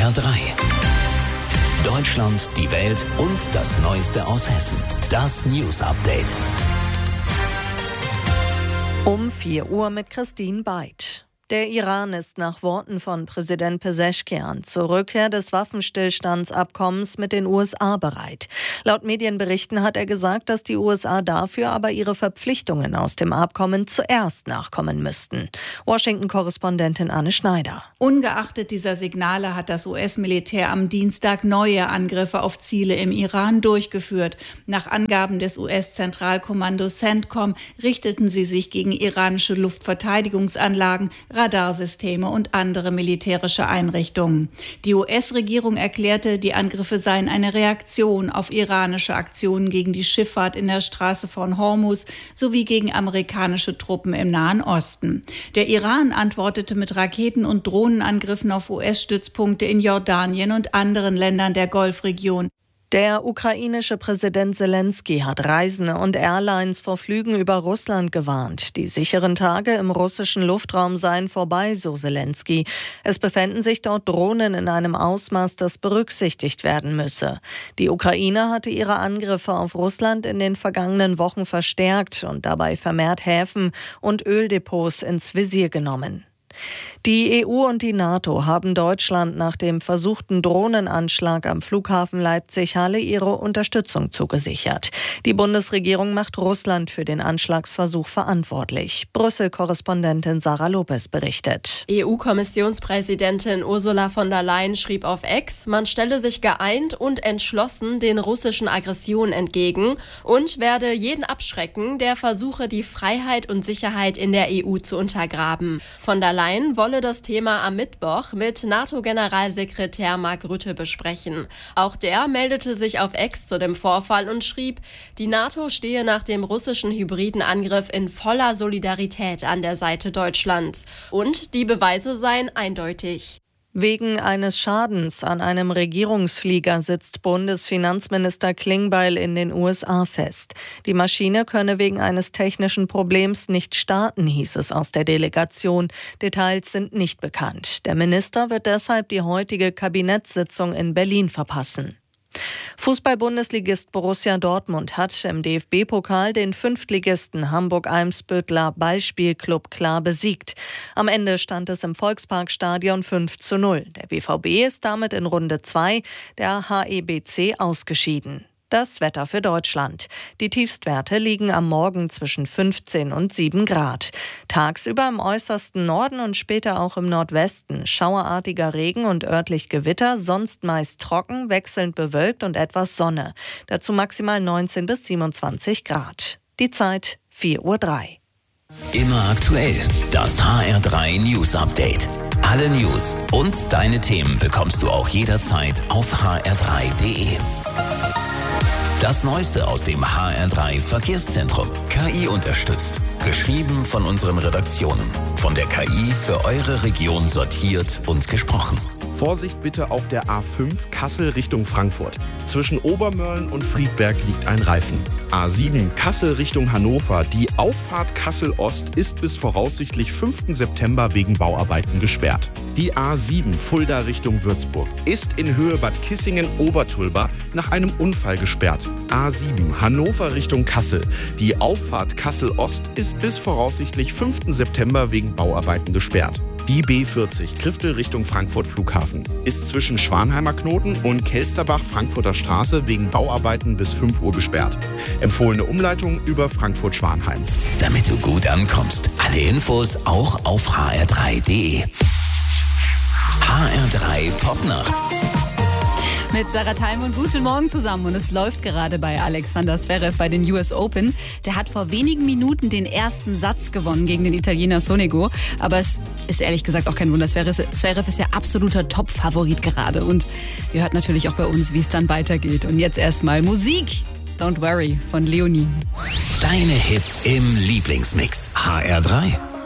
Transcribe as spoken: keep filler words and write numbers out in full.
R drei. Deutschland, die Welt und das Neueste aus Hessen. Das News Update. Um vier Uhr mit Christine Beid. Der Iran ist nach Worten von Präsident Pezeshkian zur Rückkehr des Waffenstillstandsabkommens mit den U S A bereit. Laut Medienberichten hat er gesagt, dass die U S A dafür aber ihre Verpflichtungen aus dem Abkommen zuerst nachkommen müssten. Washington-Korrespondentin Anne Schneider. Ungeachtet dieser Signale hat das U S-Militär am Dienstag neue Angriffe auf Ziele im Iran durchgeführt. Nach Angaben des U S-Zentralkommandos CENTCOM richteten sie sich gegen iranische Luftverteidigungsanlagen, Radarsysteme und andere militärische Einrichtungen. Die U S-Regierung erklärte, die Angriffe seien eine Reaktion auf iranische Aktionen gegen die Schifffahrt in der Straße von Hormuz sowie gegen amerikanische Truppen im Nahen Osten. Der Iran antwortete mit Raketen- und Drohnenangriffen auf U S-Stützpunkte in Jordanien und anderen Ländern der Golfregion. Der ukrainische Präsident Selenskyj hat Reisende und Airlines vor Flügen über Russland gewarnt. Die sicheren Tage im russischen Luftraum seien vorbei, so Selenskyj. Es befänden sich dort Drohnen in einem Ausmaß, das berücksichtigt werden müsse. Die Ukraine hatte ihre Angriffe auf Russland in den vergangenen Wochen verstärkt und dabei vermehrt Häfen und Öldepots ins Visier genommen. Die E U und die NATO haben Deutschland nach dem versuchten Drohnenanschlag am Flughafen Leipzig-Halle ihre Unterstützung zugesichert. Die Bundesregierung macht Russland für den Anschlagsversuch verantwortlich. Brüssel-Korrespondentin Sarah Lopez berichtet. E U-Kommissionspräsidentin Ursula von der Leyen schrieb auf X, man stelle sich geeint und entschlossen den russischen Aggressionen entgegen und werde jeden abschrecken, der versuche, die Freiheit und Sicherheit in der E U zu untergraben. Von der Leyen wolle das Thema am Mittwoch mit NATO-Generalsekretär Mark Rutte besprechen. Auch der meldete sich auf X zu dem Vorfall und schrieb, die NATO stehe nach dem russischen hybriden Angriff in voller Solidarität an der Seite Deutschlands. Und die Beweise seien eindeutig. Wegen eines Schadens an einem Regierungsflieger sitzt Bundesfinanzminister Klingbeil in den U S A fest. Die Maschine könne wegen eines technischen Problems nicht starten, hieß es aus der Delegation. Details sind nicht bekannt. Der Minister wird deshalb die heutige Kabinettssitzung in Berlin verpassen. Fußball-Bundesligist Borussia Dortmund hat im D F B-Pokal den Fünftligisten Hamburg-Eimsbütteler Ballspielclub klar besiegt. Am Ende stand es im Volksparkstadion fünf zu null. Der B V B ist damit in Runde zwei der H E B C ausgeschieden. Das Wetter für Deutschland. Die Tiefstwerte liegen am Morgen zwischen fünfzehn und sieben Grad. Tagsüber im äußersten Norden und später auch im Nordwesten schauerartiger Regen und örtlich Gewitter, sonst meist trocken, wechselnd bewölkt und etwas Sonne. Dazu maximal neunzehn bis siebenundzwanzig Grad. Die Zeit vier Uhr drei. Immer aktuell. Das H R drei News Update. Alle News und deine Themen bekommst du auch jederzeit auf h r drei punkt d e. Das Neueste aus dem H R drei Verkehrszentrum. K I unterstützt. Geschrieben von unseren Redaktionen. Von der K I für eure Region sortiert und gesprochen. Vorsicht bitte auf der A fünf Kassel Richtung Frankfurt. Zwischen Obermörlen und Friedberg liegt ein Reifen. A sieben Kassel Richtung Hannover. Die Auffahrt Kassel Ost ist bis voraussichtlich fünften September wegen Bauarbeiten gesperrt. Die A sieben Fulda Richtung Würzburg ist in Höhe Bad Kissingen-Obertulba nach einem Unfall gesperrt. A sieben Hannover Richtung Kassel. Die Auffahrt Kassel Ost ist bis voraussichtlich fünften September wegen Bauarbeiten gesperrt. Die B vierzig Kriftel Richtung Frankfurt Flughafen ist zwischen Schwanheimer Knoten und Kelsterbach Frankfurter Straße wegen Bauarbeiten bis fünf Uhr gesperrt. Empfohlene Umleitung über Frankfurt-Schwanheim. Damit du gut ankommst, alle Infos auch auf h r drei punkt d e. H R drei Popnacht. Mit Sarah Theim, guten Morgen zusammen. Und es läuft gerade bei Alexander Zverev bei den U S Open. Der hat vor wenigen Minuten den ersten Satz gewonnen gegen den Italiener Sonego. Aber es ist ehrlich gesagt auch kein Wunder. Zverev ist ja absoluter Top-Favorit gerade. Und ihr hört natürlich auch bei uns, wie es dann weitergeht. Und jetzt erstmal Musik. Don't Worry von Leonie. Deine Hits im Lieblingsmix. H R drei.